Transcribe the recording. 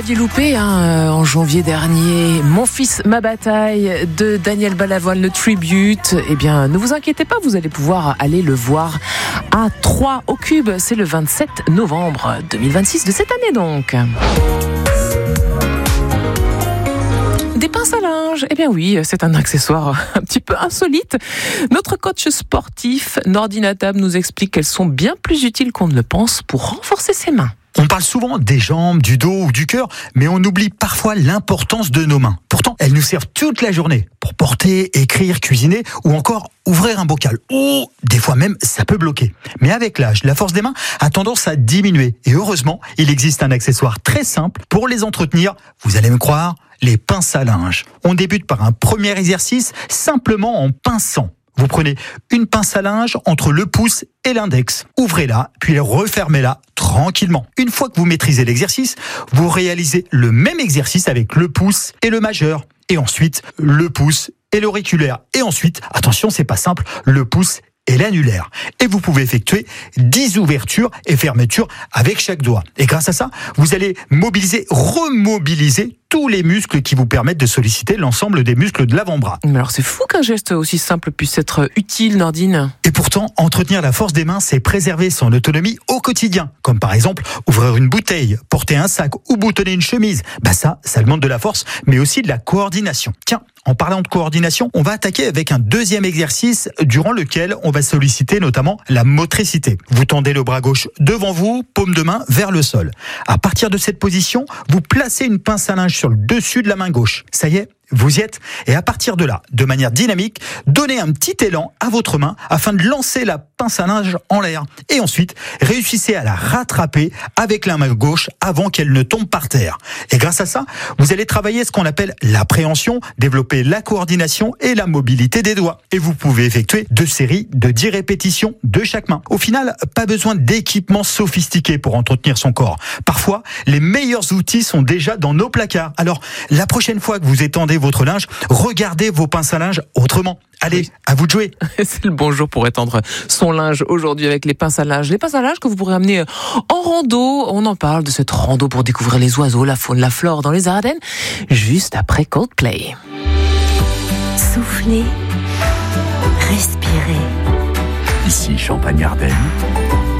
l'aviez loupé en janvier dernier, Mon fils, ma bataille de Daniel Balavoine, le tribute. Eh bien, ne vous inquiétez pas, vous allez pouvoir aller le voir à Troyes au Cube. C'est le 27 novembre 2026 de cette année donc. Des pinces à linge, eh bien oui, c'est un accessoire un petit peu insolite. Notre coach sportif, Nordine Atab, nous explique qu'elles sont bien plus utiles qu'on ne le pense pour renforcer ses mains. On parle souvent des jambes, du dos ou du cœur, mais on oublie parfois l'importance de nos mains. Pourtant, elles nous servent toute la journée pour porter, écrire, cuisiner ou encore ouvrir un bocal. Ou des fois même, ça peut bloquer. Mais avec l'âge, la force des mains a tendance à diminuer. Et heureusement, il existe un accessoire très simple pour les entretenir. Vous allez me croire, les pinces à linge. On débute par un premier exercice simplement en pinçant. Vous prenez une pince à linge entre le pouce et l'index. Ouvrez-la, puis refermez-la tranquillement. Une fois que vous maîtrisez l'exercice, vous réalisez le même exercice avec le pouce et le majeur. Et ensuite, le pouce et l'auriculaire. Et ensuite, attention, c'est pas simple, le pouce et l'annulaire. Et vous pouvez effectuer 10 ouvertures et fermetures avec chaque doigt. Et grâce à ça, vous allez mobiliser, remobiliser tous les muscles qui vous permettent de solliciter l'ensemble des muscles de l'avant-bras. Mais alors c'est fou qu'un geste aussi simple puisse être utile, Nordine. Et pourtant, entretenir la force des mains, c'est préserver son autonomie au quotidien. Comme par exemple, ouvrir une bouteille, porter un sac ou boutonner une chemise. Ça demande de la force, mais aussi de la coordination. Tiens, en parlant de coordination, on va attaquer avec un deuxième exercice durant lequel on va solliciter notamment la motricité. Vous tendez le bras gauche devant vous, paume de main vers le sol. À partir de cette position, vous placez une pince à linge sur le dessus de la main gauche. Ça y est, vous y êtes. Et à partir de là, de manière dynamique, donnez un petit élan à votre main afin de lancer la pince à linge en l'air. Et ensuite, réussissez à la rattraper avec la main gauche avant qu'elle ne tombe par terre. Et grâce à ça, vous allez travailler ce qu'on appelle l'appréhension, développer la coordination et la mobilité des doigts. Et vous pouvez effectuer 2 séries de 10 répétitions de chaque main. Au final, pas besoin d'équipements sophistiqués pour entretenir son corps. Parfois, les meilleurs outils sont déjà dans nos placards. Alors, la prochaine fois que vous étendez votre linge, regardez vos pinces à linge autrement. Allez, à vous de jouer. C'est le bon jour pour étendre son linge aujourd'hui avec les pinces à linge. Les pinces à linge que vous pourrez amener en rando. On en parle de cette rando pour découvrir les oiseaux, la faune, la flore dans les Ardennes, juste après Coldplay. Soufflez, respirez. Ici Champagne-Ardenne,